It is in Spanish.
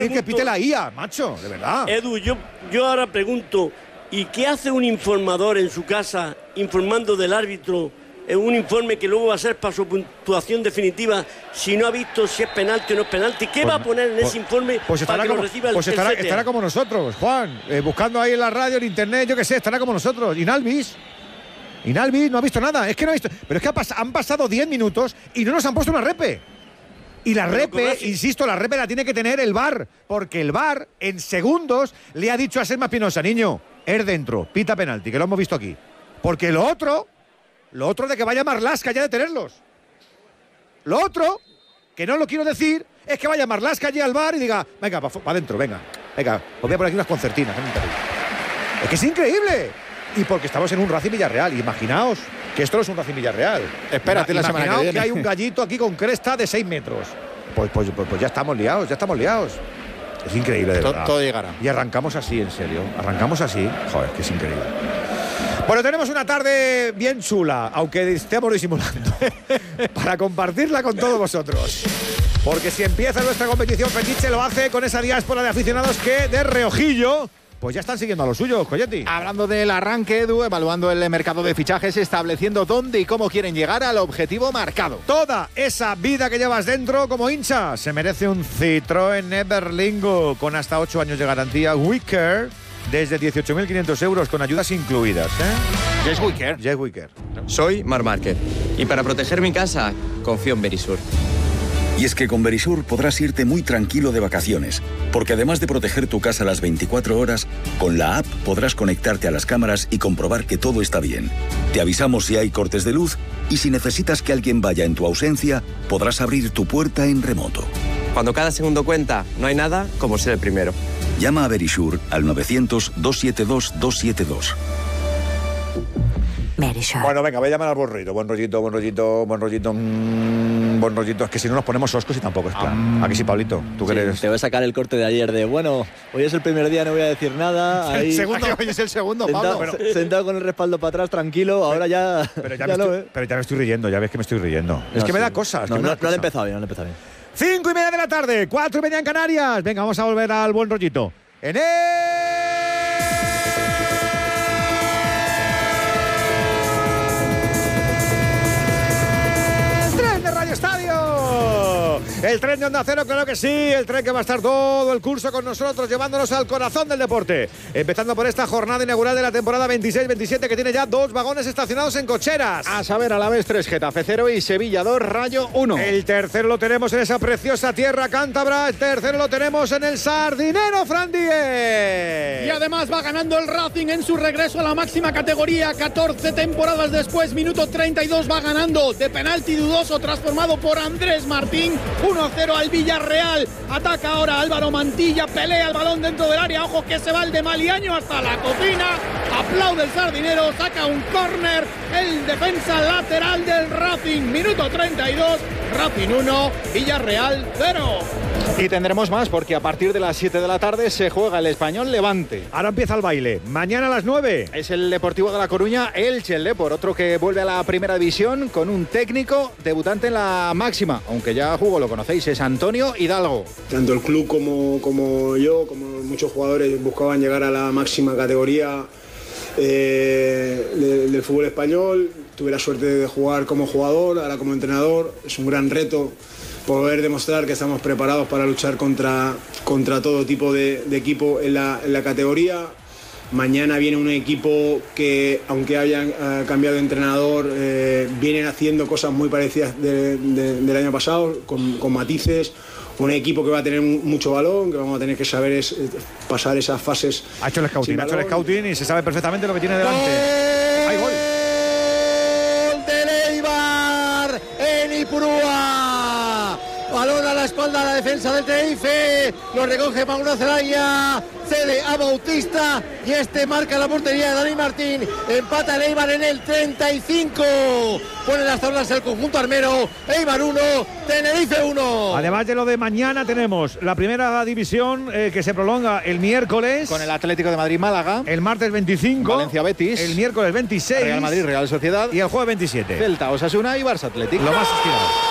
Que pite la IA, macho, de verdad. Edu, yo ahora pregunto, ¿y qué hace un informador en su casa informando del árbitro en un informe que luego va a ser para su puntuación definitiva si no ha visto si es penalti o no es penalti? ¿Qué va a poner en ese informe para que lo reciba el CTA? Estará como nosotros, Juan, buscando ahí en la radio, en internet, yo qué sé, estará como nosotros. Inalvis no ha visto nada, es que no ha visto. Pero es que han pasado 10 minutos y no nos han puesto una repe. Y la repe, insisto, la repe la tiene que tener el VAR, porque el VAR en segundos le ha dicho a Selma Espinosa, niño, es dentro, pita penalti, que lo hemos visto aquí. Porque lo otro de que vaya Marlaska ya de tenerlos. Lo otro, que no lo quiero decir, es que vaya Marlaska allí al VAR y diga, venga, para adentro, venga, os voy a poner aquí unas concertinas. Es que es increíble. Y porque estamos en un Racing Villarreal, imaginaos que esto no es un Racing Villarreal. Espérate la semana que viene. Que hay un gallito aquí con cresta de 6 metros. Pues ya estamos liados. Es increíble, de verdad. Todo llegará. Y arrancamos así, en serio. Arrancamos así. Joder, que es increíble. Bueno, tenemos una tarde bien chula, aunque estemos disimulando, para compartirla con todos vosotros. Porque si empieza nuestra competición Fetiche, lo hace con esa diáspora de aficionados que de reojillo pues ya están siguiendo a los suyos, Colletti. Hablando del arranque, Edu, evaluando el mercado de fichajes, estableciendo dónde y cómo quieren llegar al objetivo marcado. Toda esa vida que llevas dentro como hincha se merece un Citroën Everlingo con hasta 8 años de garantía Wicker desde 18.500 euros con ayudas incluidas. Yes Wicker. Yes Wicker. Soy Marc Márquez y para proteger mi casa confío en Verisur. Y es que con Verisur podrás irte muy tranquilo de vacaciones, porque además de proteger tu casa las 24 horas, con la app podrás conectarte a las cámaras y comprobar que todo está bien. Te avisamos si hay cortes de luz y si necesitas que alguien vaya en tu ausencia, podrás abrir tu puerta en remoto. Cuando cada segundo cuenta, no hay nada como ser el primero. Llama a Verisur al 900-272-272. Bueno, venga, voy a llamar al buen rollito. Buen rollito. Es que si no nos ponemos oscos y tampoco es plan. Aquí sí, Pablito, ¿tú qué eres? Te voy a sacar el corte de ayer de, bueno, hoy es el primer día, no voy a decir nada. Ahí, hoy es el segundo, sentado, Pablo. Sentado con el respaldo para atrás, tranquilo, ahora ya... Pero ya me estoy riendo, ya ves que me estoy riendo. Es que me da cosas. No le he empezado bien. 5:30 de la tarde, 4:30 en Canarias. Venga, vamos a volver al buen rollito. En el tren de Onda Cero, claro que sí, el tren que va a estar todo el curso con nosotros, llevándonos al corazón del deporte. Empezando por esta jornada inaugural de la temporada 26-27, que tiene ya 2 vagones estacionados en cocheras. A saber, Alavés 3, Getafe 0 y Sevilla 2, Rayo 1. El tercero lo tenemos en esa preciosa tierra cántabra, el tercero lo tenemos en el Sardinero, Fran Díez. Y además va ganando el Racing en su regreso a la máxima categoría, 14 temporadas después, minuto 32, va ganando de penalti dudoso, transformado por Andrés Martín, 1-0 al Villarreal. Ataca ahora Álvaro Mantilla, pelea el balón dentro del área, ojo que se va el de Maliaño hasta la cocina, aplaude el Sardinero, saca un córner, el defensa lateral del Racing, minuto 32, Racing 1, Villarreal 0. Y tendremos más porque a partir de las 7 de la tarde se juega el Español Levante. Ahora empieza el baile, mañana a las 9. Es el Deportivo de La Coruña, Elche, el Depor, otro que vuelve a la primera división con un técnico debutante en la máxima, aunque ya jugó, lo conocéis, es Antonio Hidalgo. Tanto el club como yo, como muchos jugadores buscaban llegar a la máxima categoría del fútbol español. Tuve la suerte de jugar como jugador, ahora como entrenador. Es un gran reto poder demostrar que estamos preparados para luchar contra todo tipo de equipo en la categoría. Mañana viene un equipo que, aunque hayan cambiado de entrenador, vienen haciendo cosas muy parecidas del año pasado, con matices. Un equipo que va a tener mucho balón, que vamos a tener que saber pasar esas fases. Ha hecho el scouting y se sabe perfectamente lo que tiene delante. ¡Hay gol! ¡De Leibar en Ipurúa! Balón a la espalda de la defensa del Tenerife, lo recoge Mauro Zelaya, cede a Bautista y este marca la portería de Dani Martín. Empata el Eibar en el 35, pone las tablas el conjunto armero. Eibar 1, Tenerife 1. Además de lo de mañana tenemos la primera división que se prolonga el miércoles con el Atlético de Madrid Málaga, el martes 25 Valencia Betis, el miércoles 26 Real Madrid Real Sociedad y el jueves 27 Celta Osasuna y Barça Athletic. Lo más estirado.